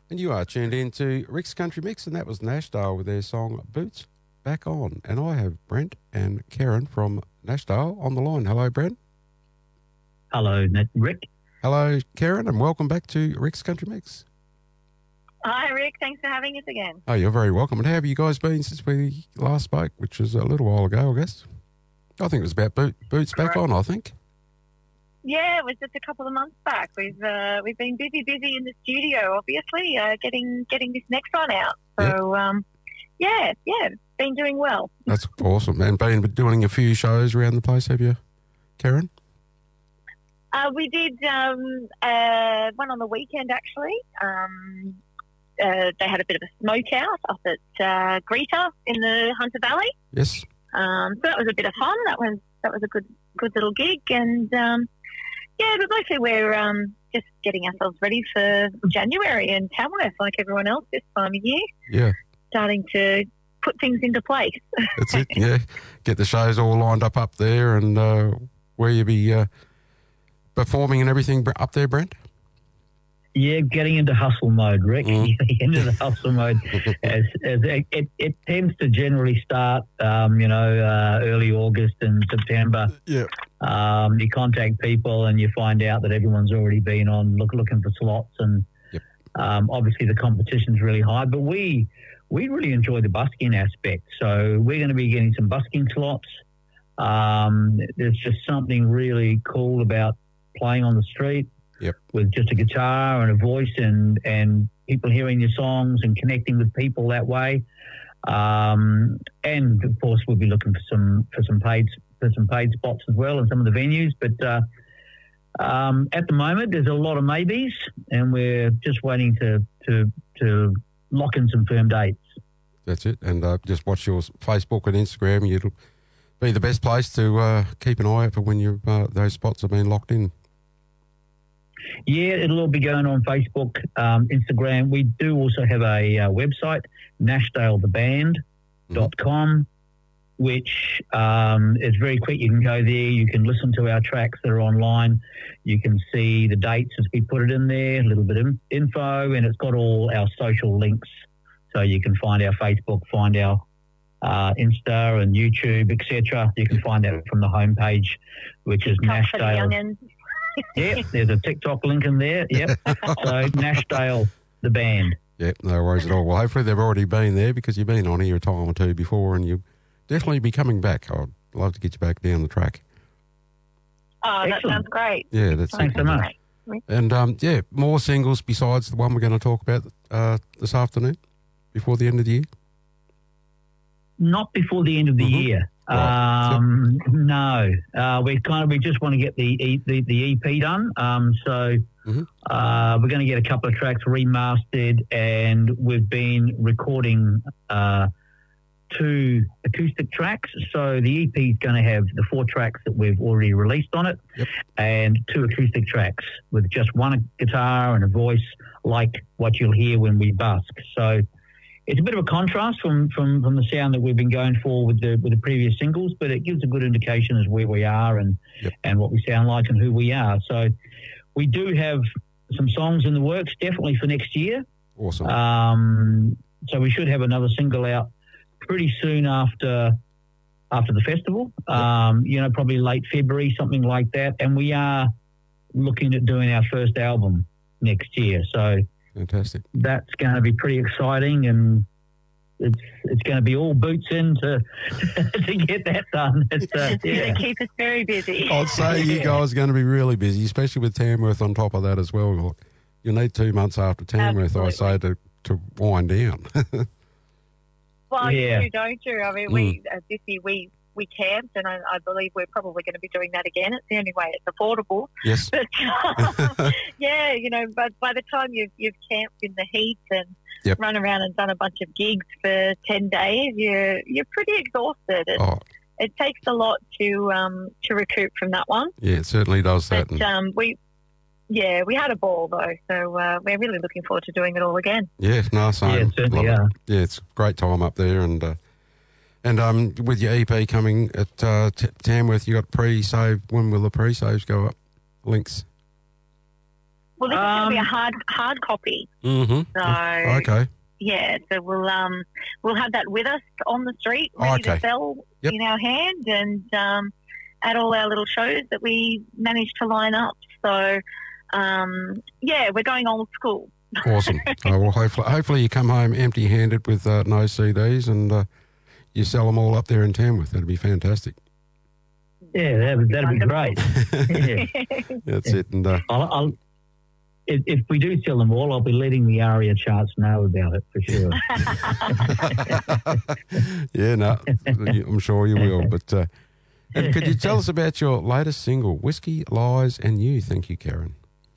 And you are tuned in to Rick's Country Mix, and that was Nashdale with their song Boots Back On. And I have Brent and Karen from Nashdale on the line. Hello, Brent. Hello, Rick. Hello, Karen, and welcome back to Rick's Country Mix. Hi, Rick. Thanks for having us again. Oh, you're very welcome. And how have you guys been since we last spoke, which was a little while ago, I guess? I think it was about Boots Back On, I think. Yeah, it was just a couple of months back. We've been busy in the studio, obviously, getting this next one out. So, yeah, been doing well. That's awesome. And been doing a few shows around the place, have you, Karen? We did one on the weekend, actually. They had a bit of a smokehouse up at Greta in the Hunter Valley. Yes. So that was a bit of fun. That was a good little gig, and but mostly we're just getting ourselves ready for January and Tamworth, like everyone else this time of year. Yeah. Starting to put things into place. That's it. Yeah. Get the shows all lined up there, and where you be performing and everything up there, Brent. Yeah, getting into hustle mode, Rick. Into the hustle mode. As it tends to generally start, early August and September. Yeah. You contact people and you find out that everyone's already been on looking for slots, and obviously the competition's really high. But we really enjoy the busking aspect, so we're going to be getting some busking slots. There's just something really cool about playing on the street. Yep. With just a guitar and a voice and people hearing your songs and connecting with people that way. And of course we'll be looking for some paid spots as well in some of the venues. But at the moment there's a lot of maybes, and we're just waiting to lock in some firm dates. That's it. And just watch your Facebook and Instagram. It'll be the best place to keep an eye out for when those spots have been locked in. Yeah, it'll all be going on Facebook, Instagram. We do also have a website, nashdaletheband.com, which is very quick. You can go there. You can listen to our tracks that are online. You can see the dates as we put it in there, a little bit of info, and it's got all our social links. So you can find our Facebook, find our Insta and YouTube, etc. You can find that from the homepage, which is Nashdale. Yeah, there's a TikTok link in there. Yep. So Nashdale, the band. Yep, no worries at all. Well, hopefully they've already been there, because you've been on here a time or two before, and you'll definitely be coming back. I'd love to get you back down the track. Oh, that sounds great. Yeah, that's Thanks so much. And more singles besides the one we're going to talk about this afternoon, before the end of the year? Not before the end of the year. Right. No, we just want to get the EP done. So we're going to get a couple of tracks remastered, and we've been recording 2 acoustic tracks. So the EP is going to have the 4 tracks that we've already released on it, and 2 acoustic tracks with just one guitar and a voice, like what you'll hear when we busk. So it's a bit of a contrast from the sound that we've been going for with the previous singles, but it gives a good indication as where we are and what we sound like and who we are. So we do have some songs in the works, definitely for next year. Awesome. So we should have another single out pretty soon after the festival. Probably late February, something like that. And we are looking at doing our first album next year. So fantastic. That's going to be pretty exciting, and it's going to be all boots in to get that done. It's going to keep us very busy. I'd say you guys are going to be really busy, especially with Tamworth on top of that as well. Look, you need 2 months after Tamworth, Absolutely. I say, to wind down. Well, you do, don't you? I mean, this year we camped, and I believe we're probably going to be doing that again. It's the only way it's affordable. Yes. But, but by the time you've camped in the heat and run around and done a bunch of gigs for 10 days, you're pretty exhausted. It takes a lot to recoup from that one. Yeah, it certainly does that. But we had a ball though, so we're really looking forward to doing it all again. Yeah, no, same. Yeah, certainly are. Yeah, it's a great time up there, and with your EP coming at Tamworth, you got pre-save. When will the pre-saves go up? Links. Well, this is going to be a hard copy. Mm-hmm. So okay. Yeah, so we'll have that with us on the street, ready to sell in our hand, and at all our little shows that we managed to line up. So we're going old school. Awesome. Well, hopefully you come home empty-handed with no CDs, and you sell them all up there in Tamworth. That'd be fantastic. Yeah, that'd be great. Yeah. That's it. And if we do sell them all, I'll be letting the ARIA charts know about it for sure. Yeah, no, I'm sure you will. But and could you tell us about your latest single, Whiskey, Lies and You? Thank you, Karen.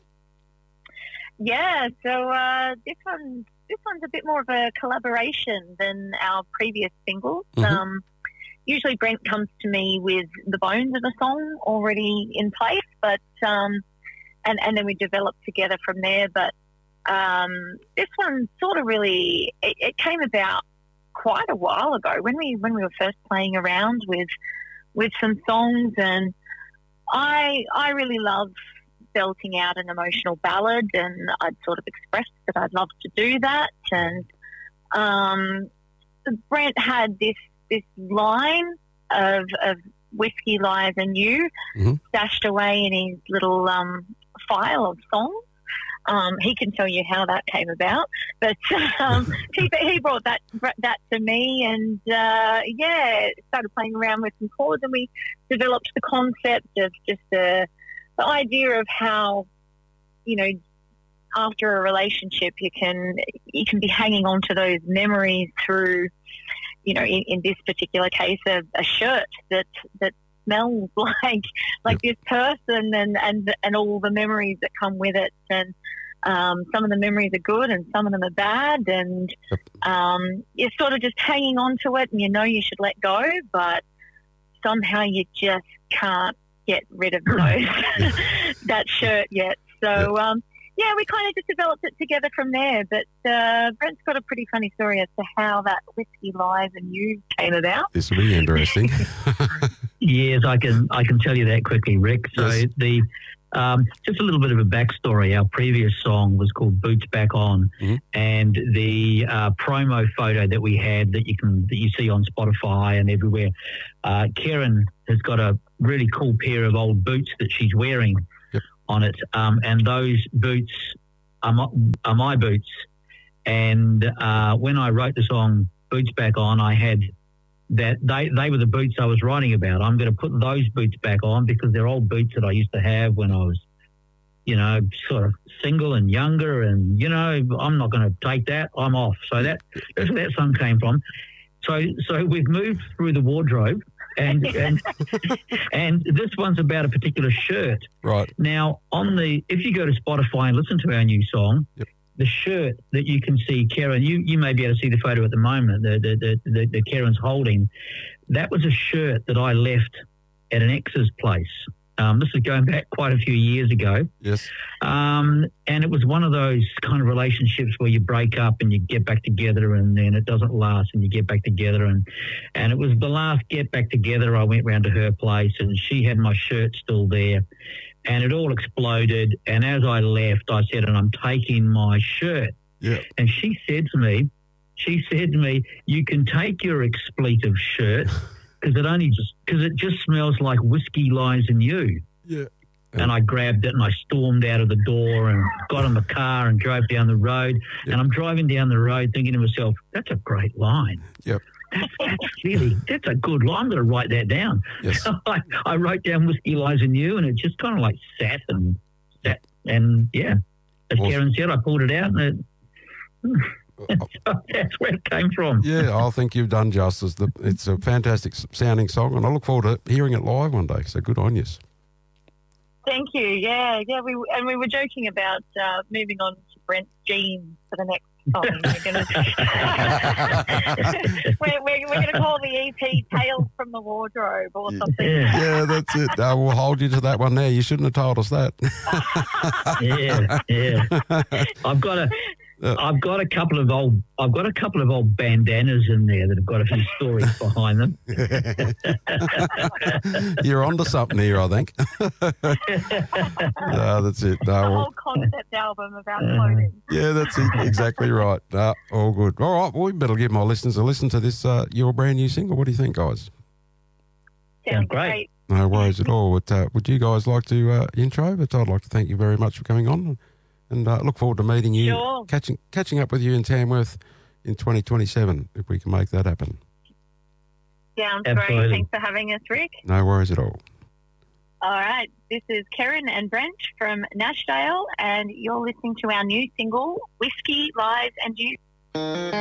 Yeah, so this one's a bit more of a collaboration than our previous singles. Mm-hmm. Usually Brent comes to me with the bones of a song already in place, but and then we develop together from there. But this one sort of really it came about quite a while ago when we were first playing around with some songs, and I really love belting out an emotional ballad, and I'd sort of expressed that I'd love to do that. And Brent had this line of Whiskey, Lies and You stashed away in his little file of songs. He can tell you how that came about, but he brought that to me, and started playing around with some chords, and we developed the concept of just the idea of how, after a relationship you can be hanging on to those memories through, in this particular case, a shirt that smells like this person, and all the memories that come with it. And some of the memories are good and some of them are bad, and you're sort of just hanging on to it, and you should let go, but somehow you just can't get rid of that shirt yet. So we kind of just developed it together from there. But Brent's got a pretty funny story as to how that Whiskey, Lies and You came about. This will be interesting. Yes, I can tell you that quickly, Rick. So the just a little bit of a backstory. Our previous song was called Boots Back On, and the promo photo that we had that you see on Spotify and everywhere, Karen has got a really cool pair of old boots that she's wearing on it, and those boots are my boots. And when I wrote the song Boots Back On, I had that they were the boots I was writing about. I'm going to put those boots back on because they're old boots that I used to have when I was, sort of single and younger, and I'm not going to take that. I'm off. So that's where that song came from. So we've moved through the wardrobe, and this one's about a particular shirt. Right. Now, if you go to Spotify and listen to our new song, the shirt that you can see, Karen, you may be able to see the photo at the moment, the Karen's holding, that was a shirt that I left at an ex's place. This is going back quite a few years ago. Yes. And it was one of those kind of relationships where you break up and you get back together, and then it doesn't last and you get back together. And it was the last get back together. I went round to her place and she had my shirt still there, and it all exploded. And as I left, I said, and I'm taking my shirt. Yeah. And she said to me, you can take your expletive shirt because it just smells like Whiskey, Lies and You. Yeah. And I grabbed it and I stormed out of the door and got in the car and drove down the road. Yep. And I'm driving down the road thinking to myself, that's a great line. Yep. That's a good line. I'm going to write that down. Yes. So I wrote down Whiskey, Lies and You, and it just kind of like sat. As Karen said, I pulled it out, and that's where it came from. Yeah, I think you've done justice. It's a fantastic sounding song, and I look forward to hearing it live one day. So good on you. Thank you. Yeah. We were joking about moving on to Brent's jeans for the next song. We're going to call the EP "Tales from the Wardrobe" or something. Yeah, that's it. We'll hold you to that one there. You shouldn't have told us that. Yeah. I've got I've got a couple of old bandanas in there that have got a few stories behind them. You're onto something here, I think. No, that's it. No, A whole concept album about clothing. Yeah, that's it. Exactly right. No, all good. All right, well, we better give my listeners a listen to this, your brand new single. What do you think, guys? Sounds great. No worries at all. But, would you guys like to intro? But I'd like to thank you very much for coming on, and look forward to meeting you, Sure. catching up with you in Tamworth in 2027, if we can make that happen. Sounds Absolutely. great. Thanks for having us, Rick. No worries at all. All right. This is Karen and Brent from Nashdale, and you're listening to our new single, Whiskey, Lies and You.